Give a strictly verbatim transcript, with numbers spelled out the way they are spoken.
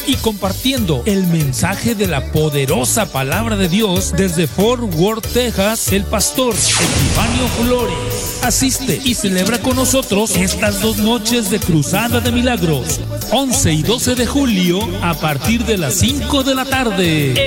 y compartiendo el mensaje de la poderosa palabra de Dios desde Fort Worth, Texas, el pastor Epifanio Flores. Asiste y celebra con nosotros estas dos noches de Cruzada de Milagros, once y doce de julio, a partir de las cinco de la tarde.